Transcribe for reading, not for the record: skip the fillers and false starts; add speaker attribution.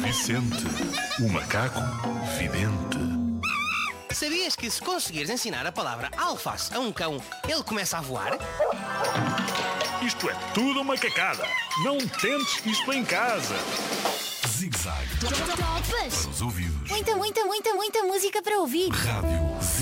Speaker 1: Vicente, o macaco vidente.
Speaker 2: Sabias que se conseguires ensinar a palavra alface a um cão, ele começa a voar?
Speaker 3: Isto é tudo uma cacada. Não tentes isto em casa.
Speaker 1: Zig-zag. Para os ouvidos.
Speaker 4: Muita música para ouvir.
Speaker 1: Rádio